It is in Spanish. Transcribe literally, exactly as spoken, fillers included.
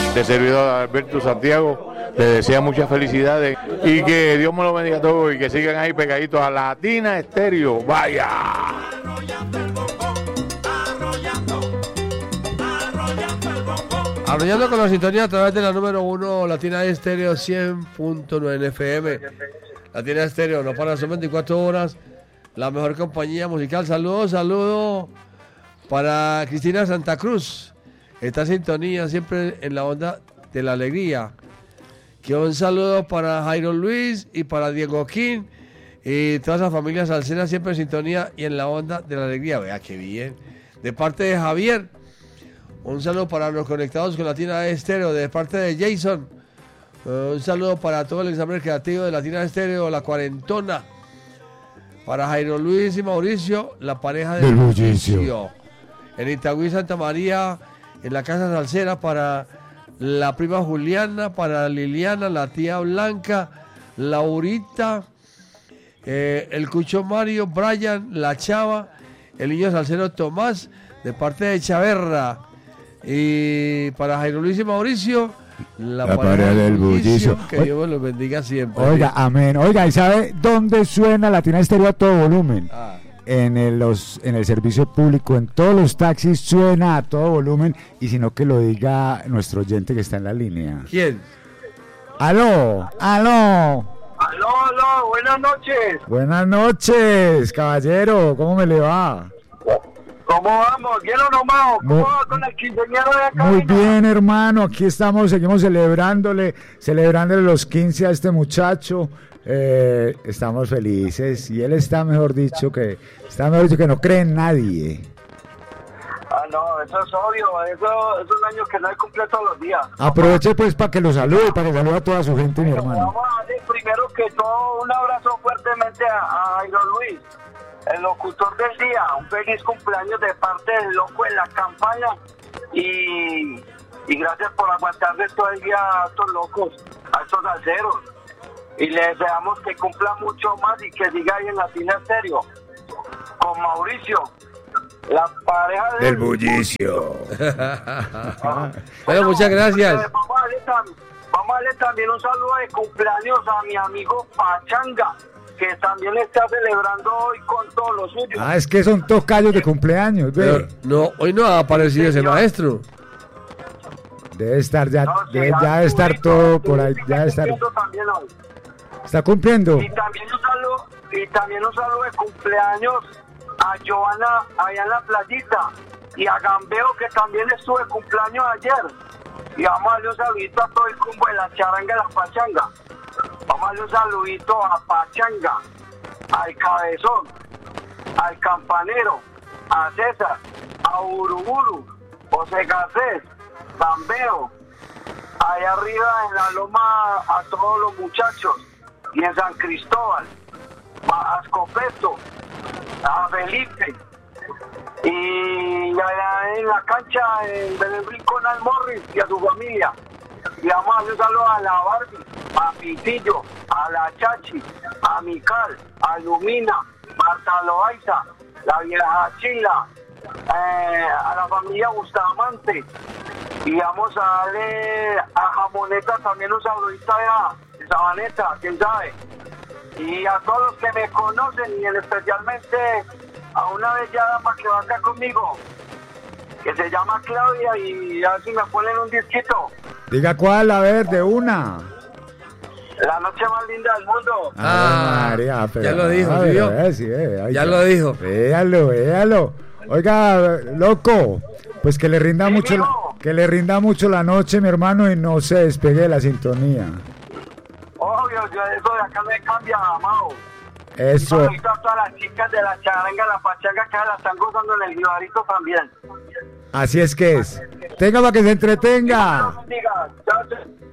de servidor Alberto Santiago. Les desea muchas felicidades y que Dios me lo bendiga a todos y que sigan ahí pegaditos a Latina Estéreo. ¡Vaya! Arrollando con la sintonía a través de la número uno Latina Estéreo cien punto nueve F M. Latina Estéreo no para, son veinticuatro horas. La mejor compañía musical. Saludos, saludos para Cristina Santa Cruz. Esta sintonía siempre en la onda de la alegría. Que un saludo para Jairo Luis y para Diego King y todas las familias salseras siempre en sintonía y en la onda de la alegría. Vea qué bien. De parte de Javier, un saludo para los conectados con Latina Estéreo. De parte de Jason, uh, un saludo para todo el examen creativo de Latina Estéreo, la cuarentona. Para Jairo Luis y Mauricio, la pareja del bullicio. En Itagüí, Santa María, en la casa salsera, para la prima Juliana, para Liliana, la tía Blanca, Laurita, eh, el Cucho Mario, Brian, la Chava, el niño salsero Tomás, de parte de Chaverra. Y para Jairo Luis y Mauricio, la, la pareja del bullicio. Que Dios los bendiga siempre. Oiga, amén. Oiga, ¿y sabe dónde suena Latina Estéreo a todo volumen? Ah. En el, los, en el servicio público, en todos los taxis suena a todo volumen, y si no que lo diga nuestro oyente que está en la línea. ¿Quién? ¡Aló! ¡Aló! ¡Aló, aló! ¡Buenas noches! Buenas noches, caballero, ¿cómo me le va? ¿Cómo vamos? ¿Bien o no, Mao? ¿Cómo muy, va con el quinceañero de acá? Muy bien, hermano, aquí estamos, seguimos celebrándole, celebrándole los quince a este muchacho. Eh, estamos felices y él está mejor dicho que está mejor dicho que no cree en nadie. Ah, no, eso es obvio, eso es un año que no hay cumple todos los días. Aproveche pues para que lo salude, para que salude a toda su gente, mi hermano. Vamos a darle primero que todo un abrazo fuertemente a, a Jairo Luis, el locutor del día. Un feliz cumpleaños de parte del loco en la campaña y, y gracias por aguantarle todo el día a estos locos, a estos salseros. Y le deseamos que cumpla mucho más y que siga ahí en Latina Estéreo con Mauricio, la pareja del, del bullicio. Ah, bueno, muchas gracias. Eh, vamos, a darle tam- vamos a darle también un saludo de cumpleaños a mi amigo Pachanga, que también está celebrando hoy con todos los suyos. Ah, es que son tocayos de cumpleaños. Pero, no, hoy no ha aparecido ese maestro. Debe estar ya, no, debe, ya debe estar todo por ahí, ya debe estar. También hoy. ¿Está cumpliendo? Y también un saludo, y también un saludo de cumpleaños a Joana allá en la playita y a Gambeo, que también estuvo de cumpleaños ayer. Y vamos a darle un saludito a todo el combo de la charanga y la pachanga. Vamos a darle un saludito a Pachanga, al Cabezón, al Campanero, a César, a Uruburu, José Garcés, Gambeo, allá arriba en la loma a todos los muchachos. Y en San Cristóbal, a Escopeto, a Felipe, y allá en la cancha en Belén Rincón al Morris y a su familia. Y vamos a hacer un saludo a la Barbie, a Pitillo, a la Chachi, a Mical, a Lumina, Marta Loaiza, la vieja Chila, eh, a la familia Bustamante. Y vamos a darle a Jamoneta también un saludito allá. Sabaneta, quién sabe, y a todos los que me conocen y en especialmente a una bella dama que va acá conmigo, que se llama Claudia, y a ver si me ponen un disquito. Diga cuál, a ver, de una. La noche más linda del mundo. Ah, María, pero, ya lo dijo, ver, ¿sí? Ver, sí, eh, ya lo dijo. Véalo, véalo. Oiga, loco, pues que le rinda sí, mucho, la, que le rinda mucho la noche, mi hermano, y no se despegue de la sintonía. Obvio, yo eso de acá me cambia, amado. Eso. Y ahorita todas las chicas de la charanga, la pachanga, que la están gozando en el jibarito también. Así es que es. Tenga para que se entretenga. Diga, chao, chao.